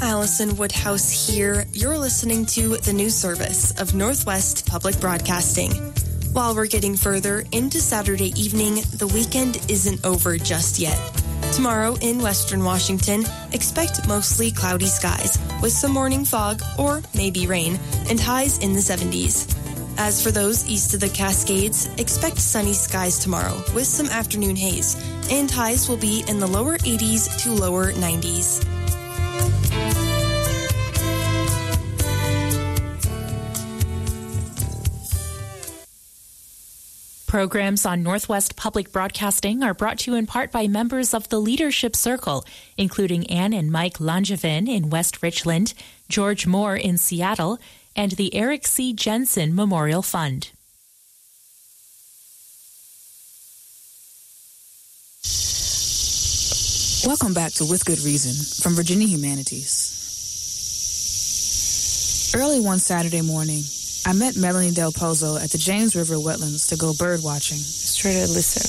Allison Woodhouse here. You're listening to the news service of Northwest Public Broadcasting. While we're getting further into Saturday evening, the weekend isn't over just yet. Tomorrow in Western Washington, expect mostly cloudy skies with some morning fog or maybe rain and highs in the 70s. As for those east of the Cascades, expect sunny skies tomorrow with some afternoon haze, and highs will be in the lower 80s to lower 90s. Programs on Northwest Public Broadcasting are brought to you in part by members of the Leadership Circle, including Ann and Mike Langevin in West Richland, George Moore in Seattle, and the Eric C. Jensen Memorial Fund. Welcome back to With Good Reason from Virginia Humanities. Early one Saturday morning, I met Melanie Del Pozo at the James River wetlands to go bird watching. Just try to listen.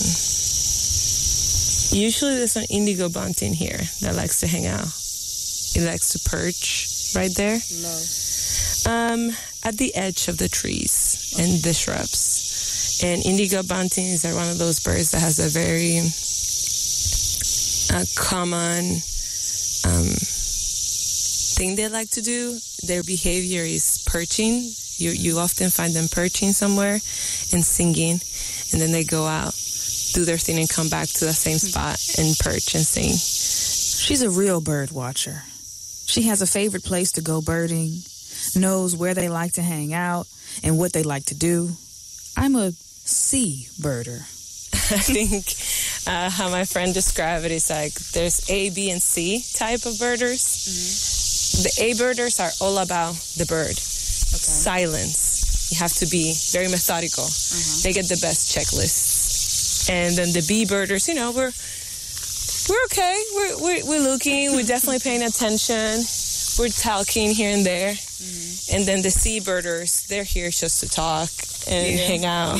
Usually there's an indigo bunting here that likes to hang out. It likes to perch right there. No. At the edge of the trees and the shrubs. And indigo buntings are one of those birds that has a very common thing they like to do. Their behavior is perching. You often find them perching somewhere and singing, and then they go out, do their thing, and come back to the same spot and perch and sing. She's a real bird watcher. She has a favorite place to go birding, knows where they like to hang out, and what they like to do. I'm a sea birder. I think how my friend described it is like there's A, B, and C type of birders. Mm-hmm. The A birders are all about the bird. Okay. Silence. You have to be very methodical. Uh-huh. They get the best checklists. And then the B birders, you know, we're okay. We're looking. We're definitely paying attention. We're talking here and there. Mm-hmm. And then the C birders, they're here just to talk and hang out.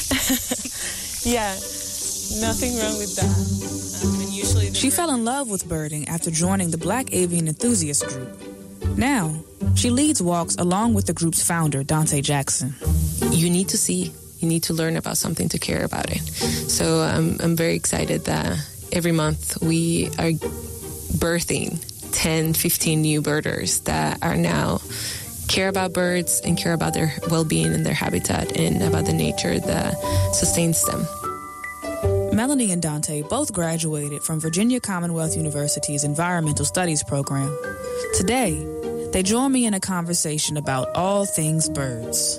Yeah, nothing wrong with that. And usually she fell in love with birding after joining the Black Avian Enthusiast Group. Now, she leads walks along with the group's founder, Dante Jackson. You need to see, you need to learn about something to care about it. So I'm very excited that every month we are birthing 10, 15 new birders that are now care about birds and care about their well-being and their habitat and about the nature that sustains them. Melanie and Dante both graduated from Virginia Commonwealth University's Environmental Studies program. Today, they join me in a conversation about all things birds.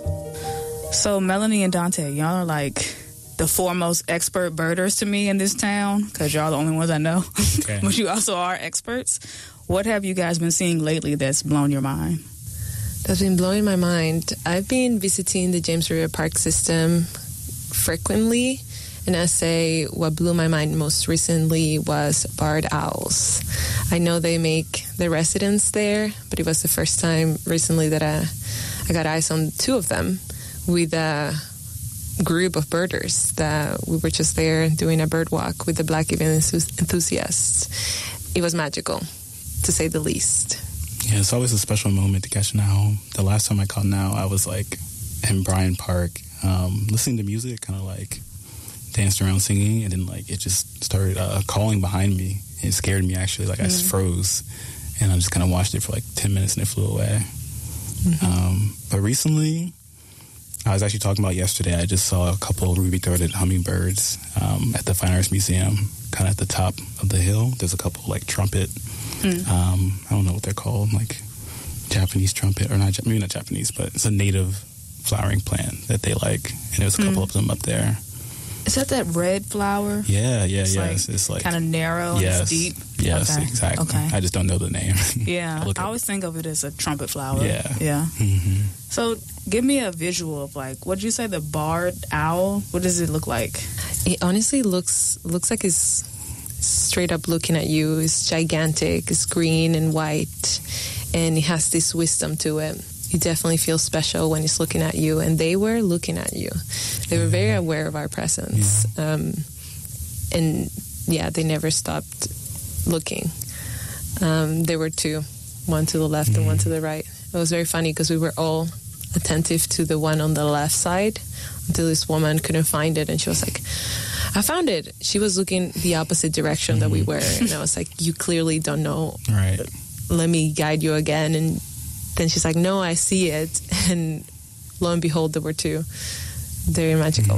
So Melanie and Dante, y'all are like the foremost expert birders to me in this town because y'all are the only ones I know. Okay. But you also are experts. What have you guys been seeing lately that's blown your mind? That's been blowing my mind. I've been visiting the James River Park system frequently. And I say what blew my mind most recently was barred owls. I know they make the residents there, but it was the first time recently that I got eyes on two of them with a group of birders that we were just there doing a bird walk with the Black Avian enthusiasts. It was magical, to say the least. Yeah, it's always a special moment to catch an owl. The last time I caught an owl, I was like in Bryant Park, listening to music, kind of like danced around singing, and then like it just started calling behind me. It scared me actually, like I just froze, and I just kind of watched it for like 10 minutes and it flew away. Mm-hmm. But recently, I was actually talking about yesterday, I just saw a couple of ruby-throated hummingbirds at the Fine Arts Museum, kind of at the top of the hill. There's a couple like trumpet, I don't know what they're called, like Japanese trumpet, or not, maybe not Japanese, but it's a native flowering plant that they like, and there's a couple of them up there. Is that red flower? Yeah. It's like kind of narrow and it's deep? Yes, okay. Exactly. Okay. I just don't know the name. Yeah, I always think of it as a trumpet flower. Yeah. Mm-hmm. So give me a visual of like, what did you say, the barred owl? What does it look like? It honestly looks like it's straight up looking at you. It's gigantic. It's green and white, and it has this wisdom to it. You definitely feel special when it's looking at you, and they were looking at you. They were very aware of our presence. Yeah. And yeah, they never stopped looking. There were two one to the left and one to the right. It was very funny because we were all attentive to the one on the left side until this woman couldn't find it, and she was like, I found it. She was looking the opposite direction that we were, and I was like, you clearly don't know. Right. Let me guide you again. And then she's like, no, I see it. And lo and behold, there were two. Very magical.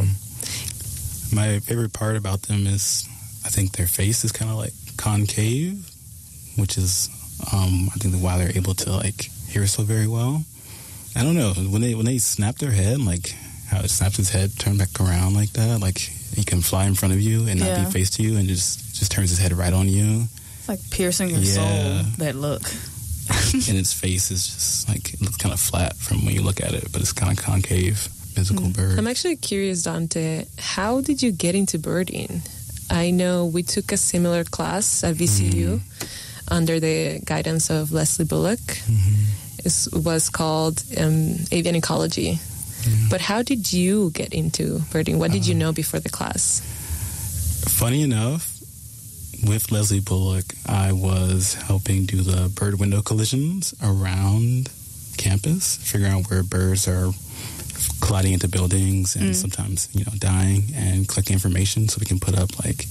My favorite part about them is, I think their face is kind of like concave, which is, I think why they're able to like hear so very well. I don't know, when they snap their head, like how it snaps its head, turn back around like that, like he can fly in front of you and not be face to you, and just turns his head right on you. It's like piercing your soul, that look. And its face is just like, it looks kind of flat from when you look at it, but it's kind of concave, mythical bird. I'm actually curious, Dante, how did you get into birding? I know we took a similar class at VCU under the guidance of Leslie Bullock. It was called Avian Ecology. But how did you get into birding? What did you know before the class? Funny enough, with Leslie Bullock, I was helping do the bird window collisions around campus, figuring out where birds are colliding into buildings and sometimes, dying, and collecting information so we can put up like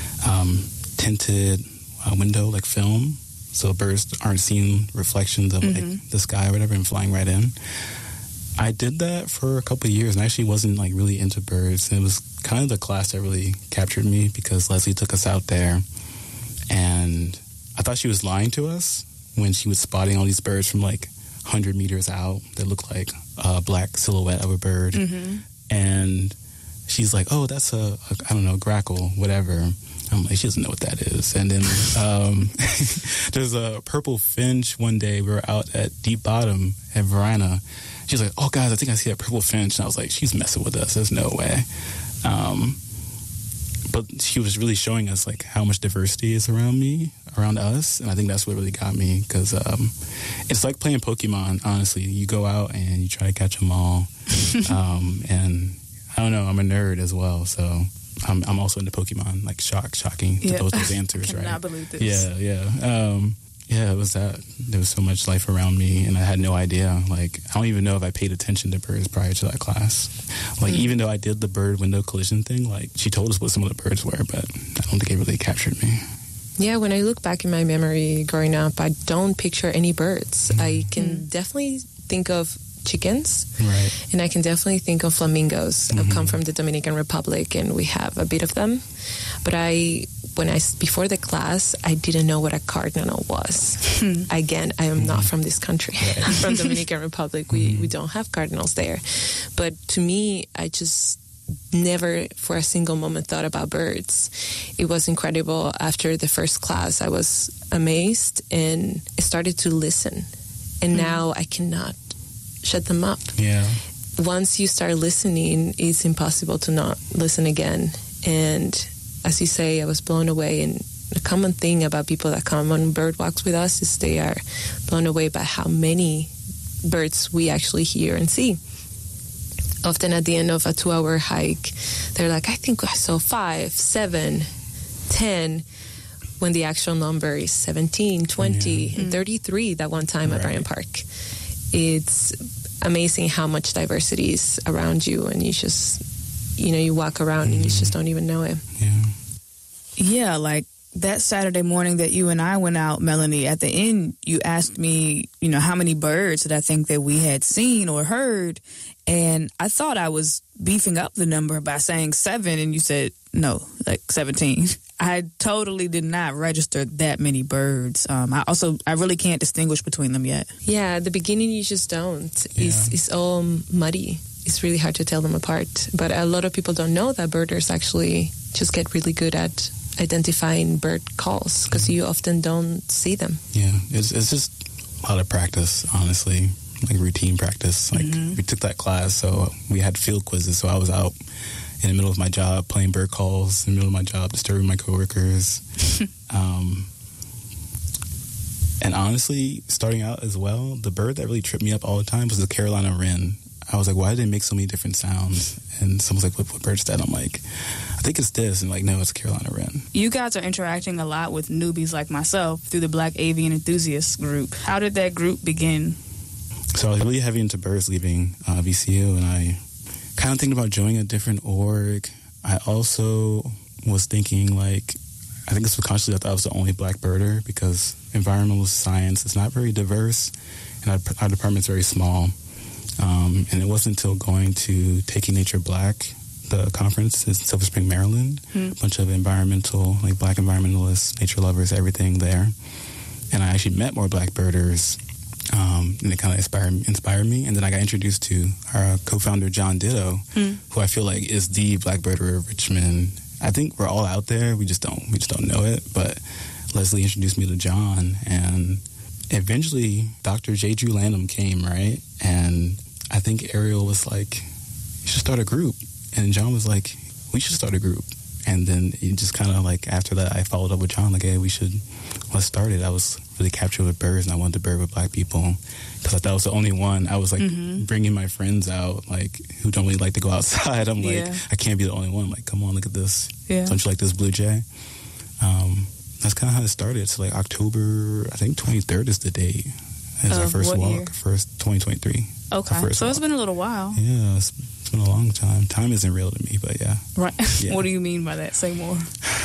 tinted window, like film, so birds aren't seeing reflections of like the sky or whatever and flying right in. I did that for a couple of years, and I actually wasn't like really into birds. And it was kind of the class that really captured me because Leslie took us out there, and I thought she was lying to us when she was spotting all these birds from like 100 meters out that looked like a black silhouette of a bird. And she's like, oh, that's a I don't know, grackle, whatever. I'm like, she doesn't know what that is. And then there's a purple finch one day. We were out at Deep Bottom at Varina. She's like, oh, guys, I think I see that purple finch. And I was like, she's messing with us. There's no way. But she was really showing us, like, how much diversity is around us. And I think that's what really got me, because it's like playing Pokemon, honestly. You go out and you try to catch them all. And I don't know, I'm a nerd as well, so I'm also into Pokemon, like shocking to both those answers, right? I cannot believe this. Yeah, it was that. There was so much life around me, and I had no idea. Like, I don't even know if I paid attention to birds prior to that class. Like, even though I did the bird window collision thing, like, she told us what some of the birds were, but I don't think it really captured me. Yeah, when I look back in my memory growing up, I don't picture any birds. I can definitely think of chickens, right? And I can definitely think of flamingos. I've come from the Dominican Republic, and we have a bit of them. But before the class, I didn't know what a cardinal was. Again, I am not from this country. I'm from Dominican Republic. We don't have cardinals there. But to me, I just never for a single moment thought about birds. It was incredible. After the first class, I was amazed, and I started to listen. And now I cannot shut them up. Yeah. Once you start listening, it's impossible to not listen again. And as you say, I was blown away. And the common thing about people that come on bird walks with us is they are blown away by how many birds we actually hear and see. Often at the end of a 2-hour hike, they're like, I think I saw 5, 7, 10, when the actual number is 17, 20, and 33 that one time at Bryant Park. It's amazing how much diversity is around you, and you just, you walk around and you just don't even know it. Yeah, like that Saturday morning that you and I went out, Melanie, at the end, you asked me, how many birds did I think that we had seen or heard, and I thought I was beefing up the number by saying 7, and you said, no, like 17. I totally did not register that many birds. I really can't distinguish between them yet. Yeah, at the beginning you just don't. It's all muddy. It's really hard to tell them apart. But a lot of people don't know that birders actually just get really good at identifying bird calls because you often don't see them. Yeah, it's just a lot of practice, honestly, like routine practice. Like we took that class, so we had field quizzes, so I was out in the middle of my job playing bird calls, in the middle of my job disturbing my coworkers. And honestly, starting out as well, the bird that really tripped me up all the time was the Carolina wren. I was like, why did they make so many different sounds? And someone's like, what bird is that? I'm like, I think it's this. And like, no, it's a Carolina wren. You guys are interacting a lot with newbies like myself through the Black Avian Enthusiasts group. How did that group begin? So I was really heavy into birds leaving VCU, and I kind of thinking about joining a different org. I also was thinking, like, I think subconsciously I thought I was the only black birder because environmental science is not very diverse, and our department's very small. And it wasn't until going to Taking Nature Black, the conference in Silver Spring, Maryland, a bunch of environmental, like black environmentalists, nature lovers, everything there. And I actually met more black birders, and it kind of inspired me. And then I got introduced to our co-founder, John Ditto, who I feel like is the black birder of Richmond. I think we're all out there. We just don't know it. But Leslie introduced me to John, and eventually Dr. J. Drew Lanham came, right? And I think Ariel was like, you should start a group. And John was like, we should start a group. And then it just kind of like, after that, I followed up with John, like, hey, let's start it. I was really captured with birds, and I wanted to bird with black people because I thought I was the only one. I was like bringing my friends out, like, who don't really like to go outside. I'm like, I can't be the only one. I'm like, come on, look at this. Yeah. Don't you like this blue jay? That's kind of how it started. So like October, I think 23rd is the date. It's our first walk, year? First 2023. Okay, so it's been a little while. Yeah, it's been a long time. Time isn't real to me, but yeah. Right. Yeah. What do you mean by that? Say more.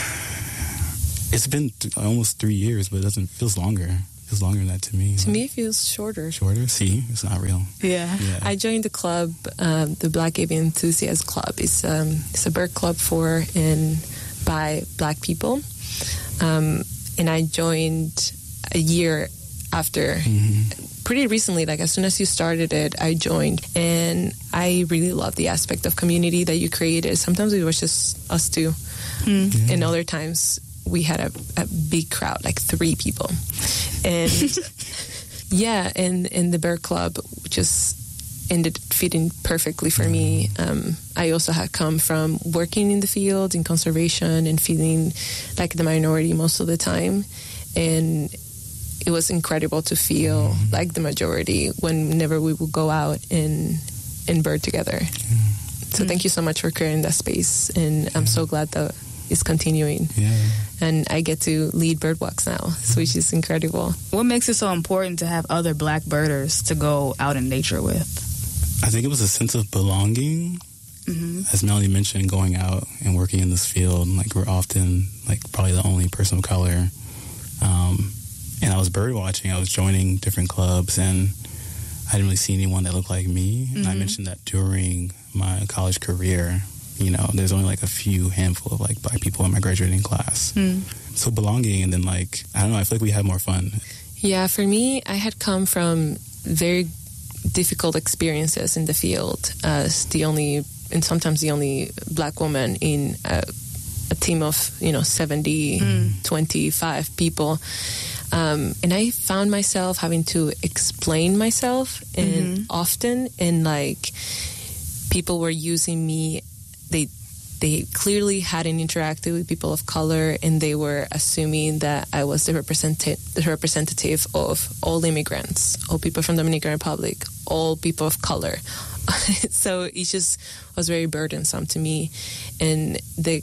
It's been almost 3 years, but it feels longer. It feels longer than that to me. To me, it feels shorter. Shorter? See? It's not real. Yeah. I joined the club, the Black Avian Enthusiast Club. It's a bird club for and by black people. And I joined a year after. Pretty recently, like as soon as you started it, I joined. And I really love the aspect of community that you created. Sometimes it was just us two. And other times we had a big crowd, like 3 people. And and the bird club just ended fitting perfectly for me. I also had come from working in the field in conservation and feeling like the minority most of the time. And it was incredible to feel like the majority whenever we would go out and bird together. So thank you so much for creating that space. And I'm so glad that it's continuing. And I get to lead bird walks now, which is incredible. What makes it so important to have other black birders to go out in nature with? I think it was a sense of belonging. As Melanie mentioned, going out and working in this field, like we're often like probably the only person of color. And I was bird watching. I was joining different clubs, and I didn't really see anyone that looked like me. And I mentioned that during my college career, you know, there's only like a few handful of like black people in my graduating class. So belonging, and then like, I don't know, I feel like we had more fun. Yeah, for me, I had come from very difficult experiences in the field as the only, and sometimes the only black woman in a team of, 70, 25 people. And I found myself having to explain myself and often, and like people were using me. They clearly hadn't interacted with people of color, and they were assuming that I was the representative of all immigrants, all people from the Dominican Republic, all people of color. So it just was very burdensome to me. And the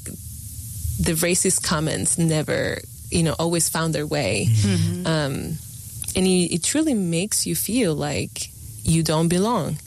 racist comments never, always found their way. And it truly makes you feel like you don't belong.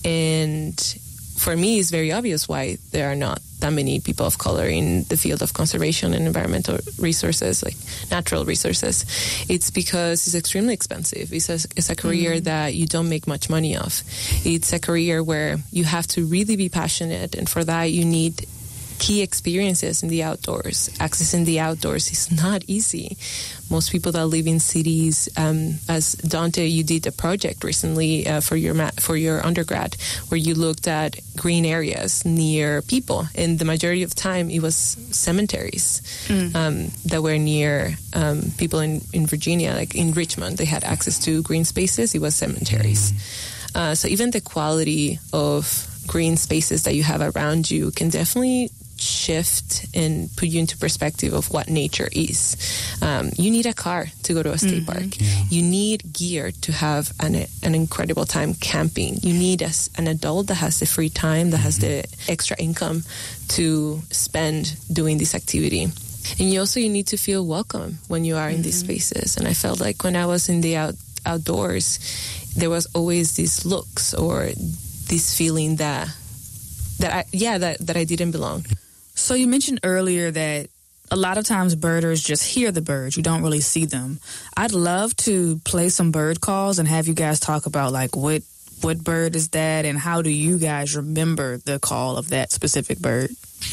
And for me, it's very obvious why there are not that many people of color in the field of conservation and environmental resources, like natural resources. It's because it's extremely expensive. It's a career that you don't make much money off. It's a career where you have to really be passionate, and for that you need key experiences in the outdoors. Accessing the outdoors is not easy. Most people that live in cities, as Dante, you did a project recently for your undergrad where you looked at green areas near people, and the majority of the time it was cemeteries that were near people in Virginia, like in Richmond. They had access to green spaces. It was cemeteries. So even the quality of green spaces that you have around you can definitely shift and put you into perspective of what nature is. You need a car to go to a state park. Yeah. You need gear to have an incredible time camping. You need an adult that has the free time, that has the extra income to spend doing this activity. And you need to feel welcome when you are in these spaces. And I felt like when I was in the outdoors, there was always these looks or this feeling that I didn't belong. So you mentioned earlier that a lot of times birders just hear the birds. You don't really see them. I'd love to play some bird calls and have you guys talk about like what bird is that and how do you guys remember the call of that specific bird?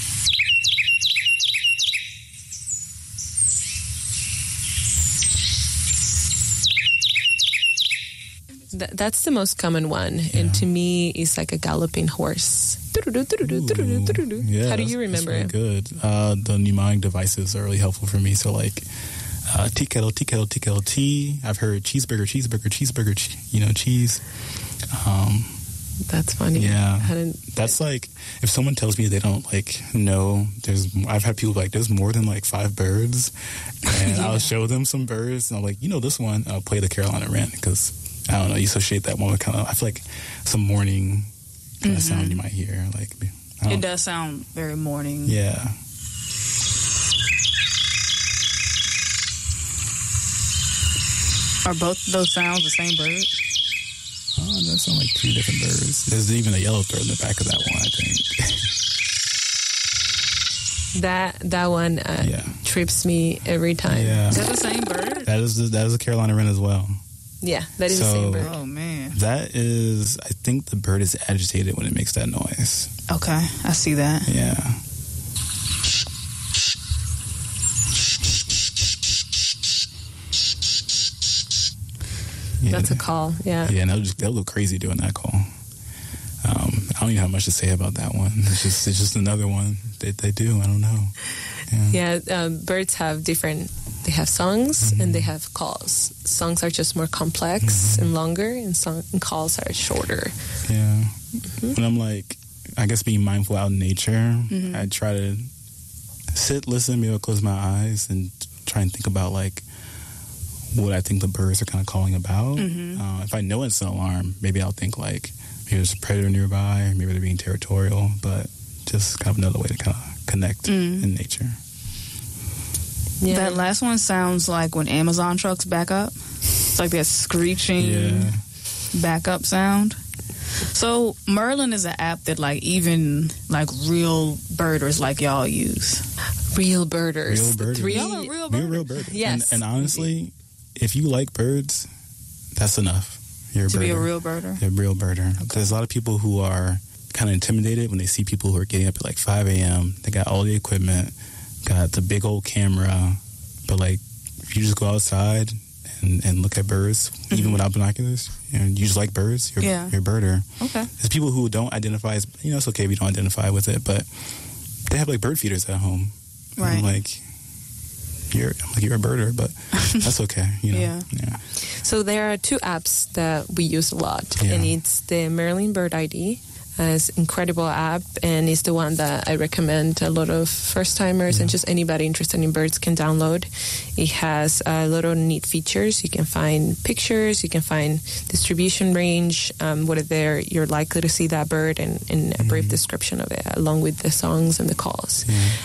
That's the most common one, and to me, it's like a galloping horse. Yeah, how do you remember it? Good. The mnemonic devices are really helpful for me. So like tea kettle, tea kettle, tea kettle, tea. I've heard cheeseburger, cheeseburger, cheeseburger. Cheese. That's funny. Yeah, that's like if someone tells me they don't like know. I've had people like there's more than like 5 birds, and I'll show them some birds, and I'm like, this one. I'll play the Carolina Wren because. I don't know, you associate that one with kind of, I feel like some morning kind of sound you might hear. Like, it does sound very morning. Yeah. Are both those sounds the same bird? That sound like 2 different birds. There's even a yellowthroat in the back of that one, I think. That one trips me every time. Yeah. Is that the same bird? That is a Carolina Wren as well. Yeah, that is the same bird. Oh, man. That is, I think the bird is agitated when it makes that noise. Okay, I see that. Yeah. That's a call, yeah. Yeah, and they'll go crazy doing that call. I don't even have much to say about that one. It's just another one that they do. I don't know. Yeah, birds have different... They have songs and they have calls. Songs are just more complex and longer, and calls are shorter. Yeah. When I'm like, I guess being mindful out in nature, I try to sit, listen, maybe I'll close my eyes and try and think about like what I think the birds are kind of calling about. If I know it's an alarm, maybe I'll think like maybe there's a predator nearby, maybe they're being territorial, but just kind of another way to kind of connect in nature. Yeah. That last one sounds like when Amazon trucks back up. It's like that screeching backup sound. So Merlin is an app that like even like real birders like y'all use. Real birders. Real birders. Yes. And honestly, if you like birds, that's enough. You're a birder. To be a real birder? You're a real birder. Okay. There's a lot of people who are kind of intimidated when they see people who are getting up at like 5 a.m. They got all the equipment, got the big old camera, but like if you just go outside and look at birds, even without binoculars, you just like birds, you're a birder. Okay. There's people who don't identify as, it's okay if you don't identify with it, but they have like bird feeders at home. Right. I'm like, you're a birder, but that's okay, Yeah. So there are 2 apps that we use a lot, and it's the Merlin Bird ID. It's an incredible app, and it's the one that I recommend a lot of first-timers and just anybody interested in birds can download. It has a lot of neat features. You can find pictures, you can find distribution range, whether you're likely to see that bird, and a brief description of it, along with the songs and the calls.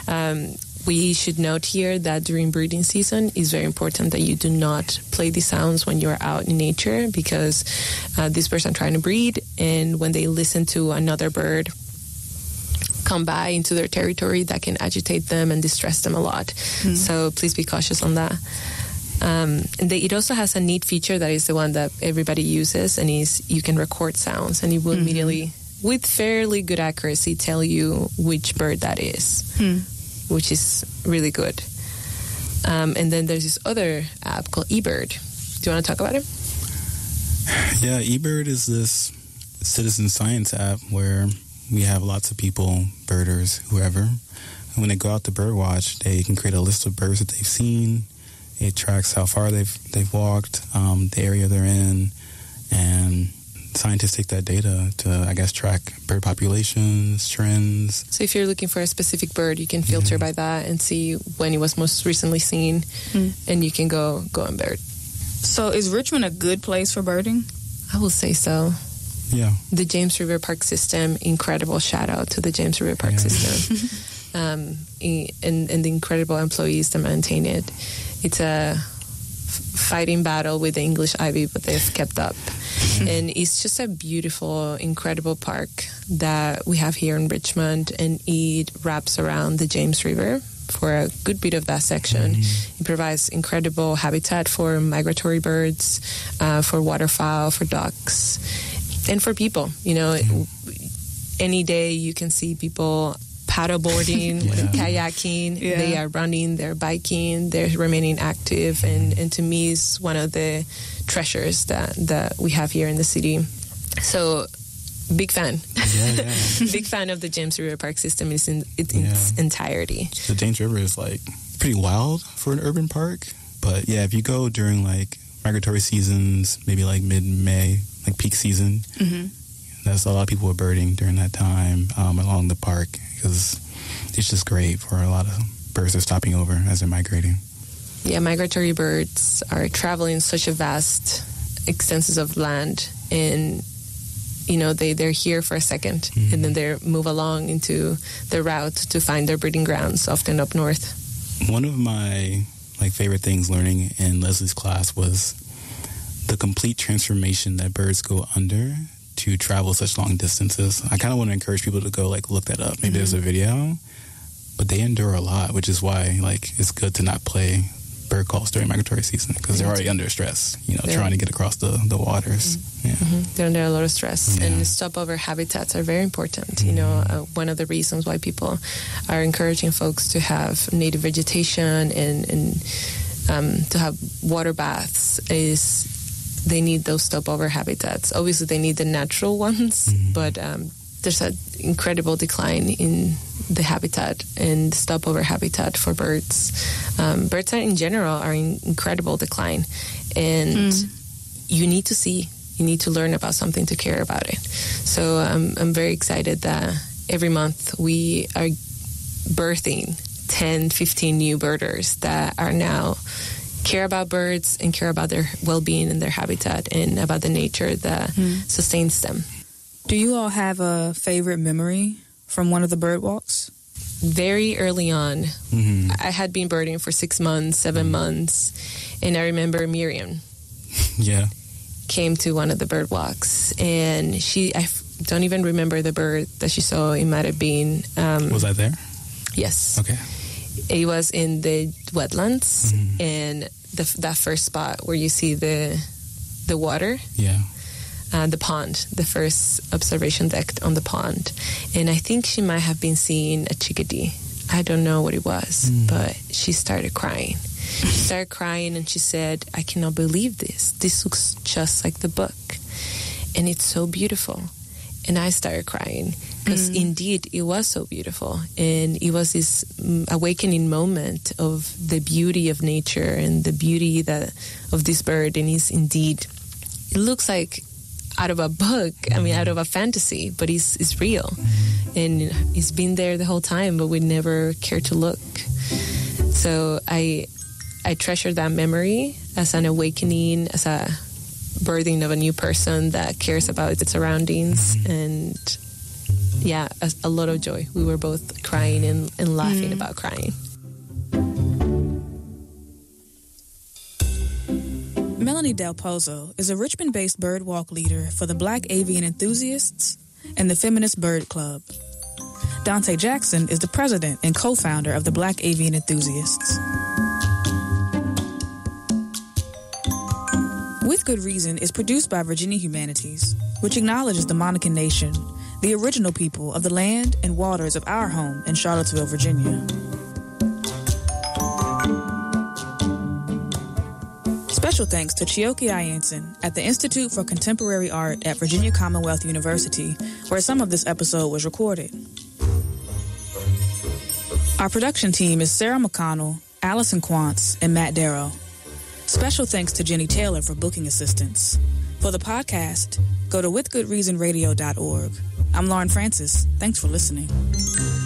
We should note here that during breeding season, it's very important that you do not play the sounds when you're out in nature, because these birds are trying to breed, and when they listen to another bird come by into their territory, that can agitate them and distress them a lot. So please be cautious on that. And it also has a neat feature that is the one that everybody uses, and is you can record sounds, and it will immediately, with fairly good accuracy, tell you which bird that is. Which is really good. And then there's this other app called eBird. Do you want to talk about it? Yeah, eBird is this citizen science app where we have lots of people, birders, whoever. And when they go out to birdwatch, they can create a list of birds that they've seen. It tracks how far they've walked, the area they're in, and scientists take that data to, I guess, track bird populations, trends. So if you're looking for a specific bird, you can filter by that and see when it was most recently seen, and you can go on bird. So is Richmond a good place for birding? I will say so. Yeah. The James River Park System, incredible shout out to the James River Park System. And the incredible employees that maintain it. It's a fighting battle with the English ivy, but they've kept up. And it's just a beautiful, incredible park that we have here in Richmond, and it wraps around the James River for a good bit of that section. It provides incredible habitat for migratory birds, for waterfowl, for ducks, and for people. You know, any day you can see people paddleboarding, kayaking, they are running, they're biking, they're remaining active, and to me is one of the treasures that we have here in the city. So big fan. Big fan of the James River Park System its entirety. The James River is like pretty wild for an urban park, but yeah, if you go during like migratory seasons, maybe like mid-May, like peak season, that's a lot of people are birding during that time along the park, because it's just great for a lot of birds that are stopping over as they're migrating. Yeah, migratory birds are traveling such a vast extenses of land, and you know they're here for a second, and then they move along into their route to find their breeding grounds, often up north. One of my favorite things learning in Leslie's class was the complete transformation that birds go under to travel such long distances. I kind of want to encourage people to go look that up. Maybe there's a video, but they endure a lot, which is why it's good to not play bird calls during migratory season, because they're already under stress, trying to get across the waters. They're under a lot of stress, and stopover habitats are very important. One of the reasons why people are encouraging folks to have native vegetation and to have water baths is they need those stopover habitats. Obviously, they need the natural ones, but there's an incredible decline in the habitat and stopover habitat for birds. Birds in general are in incredible decline, and you need to see, you need to learn about something to care about it. So I'm very excited that every month we are birthing 10, 15 new birders that are now care about birds and care about their well-being and their habitat and about the nature that sustains them. Do you all have a favorite memory from one of the bird walks? Very early on, I had been birding for 6 months, 7 months, and I remember Miriam came to one of the bird walks, and I don't even remember the bird that she saw. It might have been... was I there? Yes. Okay. It was in the wetlands, and that first spot where you see the water. Yeah. The pond, the first observation deck on the pond. And I think she might have been seeing a chickadee. I don't know what it was, but she started crying. She started crying, and she said, "I cannot believe this. This looks just like the book. And it's so beautiful." And I started crying because indeed it was so beautiful. And it was this awakening moment of the beauty of nature and the beauty of this bird. And it looks like out of a book, out of a fantasy, but it's real. And it's been there the whole time, but we never cared to look. So I treasure that memory as an awakening, as a birthing of a new person that cares about its surroundings, and a lot of joy. We were both crying and laughing about crying. Melanie Del Pozo is a Richmond-based birdwalk leader for the Black Avian Enthusiasts and the Feminist Bird Club. Dante Jackson is the president and co-founder of the Black Avian Enthusiasts. With Good Reason is produced by Virginia Humanities, which acknowledges the Monacan Nation, the original people of the land and waters of our home in Charlottesville, Virginia. Special thanks to Chioke Ayenson at the Institute for Contemporary Art at Virginia Commonwealth University, where some of this episode was recorded. Our production team is Sarah McConnell, Allison Quantz, and Matt Darrow. Special thanks to Jenny Taylor for booking assistance. For the podcast, go to withgoodreasonradio.org. I'm Lauren Francis. Thanks for listening.